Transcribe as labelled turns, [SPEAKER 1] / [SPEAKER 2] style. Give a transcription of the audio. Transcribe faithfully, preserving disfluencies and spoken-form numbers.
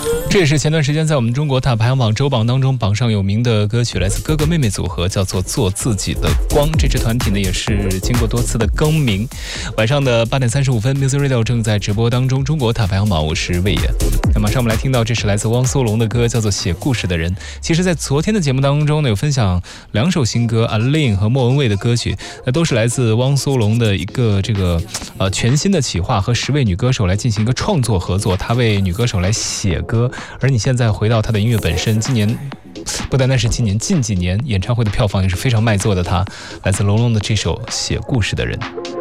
[SPEAKER 1] 这也是前段时间在我们中国大排行榜周榜当中榜上有名的歌曲，来自哥哥妹妹组合，叫做做自己的光。这支团体呢也是经过多次的更名。晚上的八点三十五分 Music Radio 正在直播当中，中国大排行榜，我是魏野。那马上我们来听到，这是来自汪苏泷的歌，叫做写故事的人。其实在昨天的节目当中呢，有分享两首新歌，阿令和莫文蔚的歌曲，那都是来自汪苏泷的一个这个呃全新的企划，和十位女歌手来进行一个创作合作，他为女歌手来写歌。而你现在回到他的音乐本身，今年不单单是今年，近几年演唱会的票房也是非常卖座的他，来自龙龙的这首写故事的人。